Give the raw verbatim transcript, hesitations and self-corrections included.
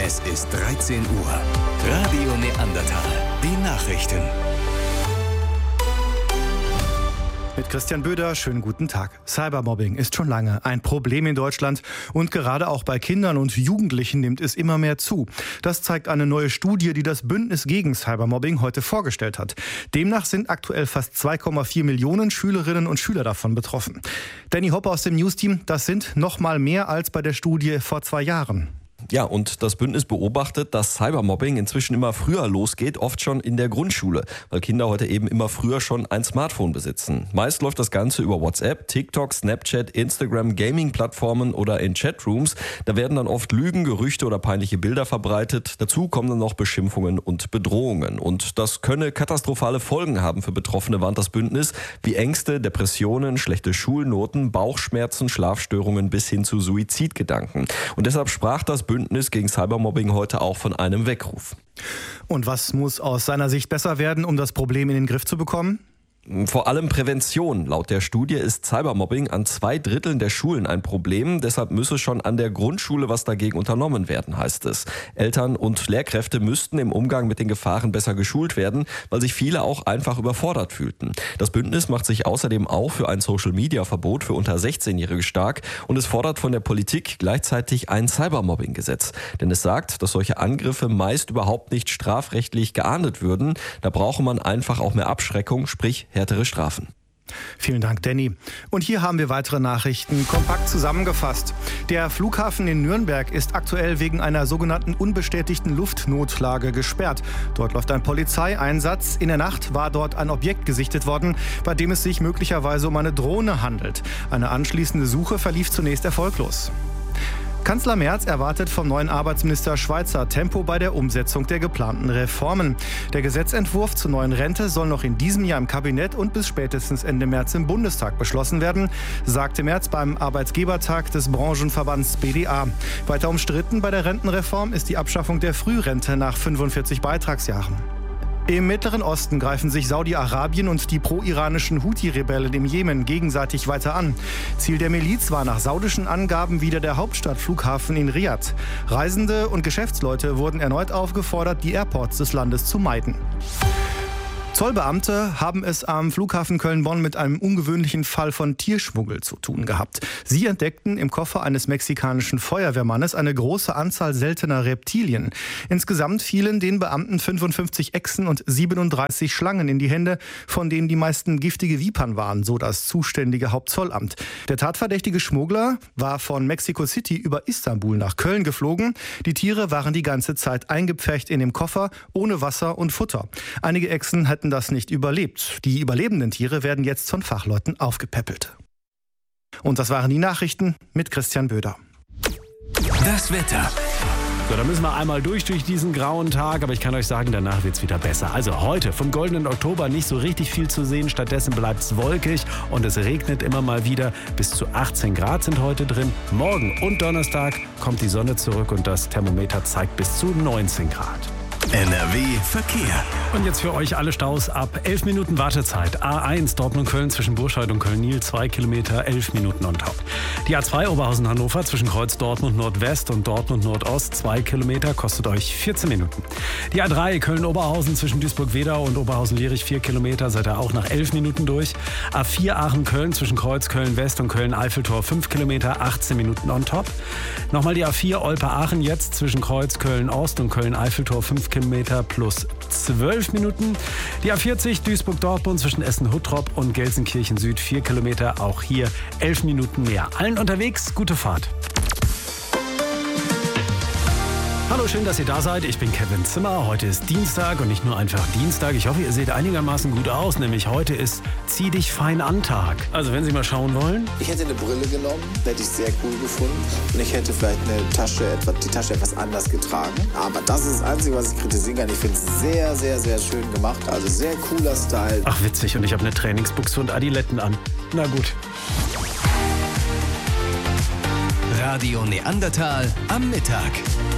Es ist dreizehn Uhr. Radio Neandertal. Die Nachrichten. Mit Christian Böder, schönen guten Tag. Cybermobbing ist schon lange ein Problem in Deutschland und gerade auch bei Kindern und Jugendlichen nimmt es immer mehr zu. Das zeigt eine neue Studie, die das Bündnis gegen Cybermobbing heute vorgestellt hat. Demnach sind aktuell fast zwei Komma vier Millionen Schülerinnen und Schüler davon betroffen. Danny Hoppe aus dem Newsteam, das sind noch mal mehr als bei der Studie vor zwei Jahren. Ja, und das Bündnis beobachtet, dass Cybermobbing inzwischen immer früher losgeht, oft schon in der Grundschule, weil Kinder heute eben immer früher schon ein Smartphone besitzen. Meist läuft das Ganze über WhatsApp, TikTok, Snapchat, Instagram, Gaming-Plattformen oder in Chatrooms. Da werden dann oft Lügen, Gerüchte oder peinliche Bilder verbreitet. Dazu kommen dann noch Beschimpfungen und Bedrohungen. Und das könne katastrophale Folgen haben für Betroffene, warnt das Bündnis, wie Ängste, Depressionen, schlechte Schulnoten, Bauchschmerzen, Schlafstörungen bis hin zu Suizidgedanken. Und deshalb sprach das Bündnis gegen Cybermobbing heute auch von einem Weckruf. Und was muss aus seiner Sicht besser werden, um das Problem in den Griff zu bekommen? Vor allem Prävention. Laut der Studie ist Cybermobbing an zwei Dritteln der Schulen ein Problem. Deshalb müsse schon an der Grundschule was dagegen unternommen werden, heißt es. Eltern und Lehrkräfte müssten im Umgang mit den Gefahren besser geschult werden, weil sich viele auch einfach überfordert fühlten. Das Bündnis macht sich außerdem auch für ein Social-Media-Verbot für unter sechzehnjährige stark und es fordert von der Politik gleichzeitig ein Cybermobbing-Gesetz. Denn es sagt, dass solche Angriffe meist überhaupt nicht strafrechtlich geahndet würden. Da brauche man einfach auch mehr Abschreckung, sprich härtere Strafen. Vielen Dank, Danny. Und hier haben wir weitere Nachrichten kompakt zusammengefasst. Der Flughafen in Nürnberg ist aktuell wegen einer sogenannten unbestätigten Luftnotlage gesperrt. Dort läuft ein Polizeieinsatz. In der Nacht war dort ein Objekt gesichtet worden, bei dem es sich möglicherweise um eine Drohne handelt. Eine anschließende Suche verlief zunächst erfolglos. Kanzler Merz erwartet vom neuen Arbeitsminister Schweizer Tempo bei der Umsetzung der geplanten Reformen. Der Gesetzentwurf zur neuen Rente soll noch in diesem Jahr im Kabinett und bis spätestens Ende März im Bundestag beschlossen werden, sagte Merz beim Arbeitgebertag des Branchenverbands B D A. Weiter umstritten bei der Rentenreform ist die Abschaffung der Frührente nach fünfundvierzig Beitragsjahren. Im Mittleren Osten greifen sich Saudi-Arabien und die pro-iranischen Houthi-Rebellen im Jemen gegenseitig weiter an. Ziel der Miliz war nach saudischen Angaben wieder der Hauptstadtflughafen in Riad. Reisende und Geschäftsleute wurden erneut aufgefordert, die Airports des Landes zu meiden. Zollbeamte haben es am Flughafen Köln-Bonn mit einem ungewöhnlichen Fall von Tierschmuggel zu tun gehabt. Sie entdeckten im Koffer eines mexikanischen Feuerwehrmannes eine große Anzahl seltener Reptilien. Insgesamt fielen den Beamten fünfundfünfzig Echsen und siebenunddreißig Schlangen in die Hände, von denen die meisten giftige Vipern waren, so das zuständige Hauptzollamt. Der tatverdächtige Schmuggler war von Mexico City über Istanbul nach Köln geflogen. Die Tiere waren die ganze Zeit eingepfercht in dem Koffer, ohne Wasser und Futter. Einige Echsen hätten das nicht überlebt. Die überlebenden Tiere werden jetzt von Fachleuten aufgepäppelt. Und das waren die Nachrichten mit Christian Böder. Das Wetter. So, da müssen wir einmal durch durch diesen grauen Tag, aber ich kann euch sagen, danach wird's wieder besser. Also heute vom goldenen Oktober nicht so richtig viel zu sehen, stattdessen bleibt's wolkig und es regnet immer mal wieder. Bis zu achtzehn Grad sind heute drin. Morgen und Donnerstag kommt die Sonne zurück und das Thermometer zeigt bis zu neunzehn Grad. N R W Verkehr. Und jetzt für euch alle Staus ab elf Minuten Wartezeit. A eins Dortmund-Köln zwischen Burscheid und Köln-Niel, zwei Kilometer, elf Minuten on top. Die A zwei Oberhausen-Hannover zwischen Kreuz Dortmund-Nordwest und Dortmund-Nordost, zwei Kilometer, kostet euch vierzehn Minuten. Die A drei Köln-Oberhausen zwischen Duisburg-Wedau und Oberhausen-Lierich, vier Kilometer, seid ihr auch nach elf Minuten durch. A vier Aachen-Köln zwischen Kreuz Köln-West und Köln-Eiffeltor, fünf Kilometer, achtzehn Minuten on top. Nochmal die A vier Olpe-Aachen jetzt zwischen Kreuz Köln-Ost und Köln-Eiffeltor, fünf Kilometer plus zwölf Minuten. Die A vierzig Duisburg-Dortmund zwischen Essen-Huttrop und Gelsenkirchen-Süd, vier Kilometer, auch hier elf Minuten mehr. Allen unterwegs, gute Fahrt. Hallo, schön, dass ihr da seid. Ich bin Kevin Zimmer. Heute ist Dienstag und nicht nur einfach Dienstag. Ich hoffe, ihr seht einigermaßen gut aus, nämlich heute ist Zieh dich fein an Tag. Also wenn Sie mal schauen wollen. Ich hätte eine Brille genommen, hätte ich sehr cool gefunden. Und ich hätte vielleicht eine Tasche, die Tasche etwas anders getragen. Aber das ist das Einzige, was ich kritisieren kann. Ich finde es sehr, sehr, sehr schön gemacht. Also sehr cooler Style. Ach witzig, und ich habe eine Trainingsbuchse und Adiletten an. Na gut. Radio Neandertal am Mittag.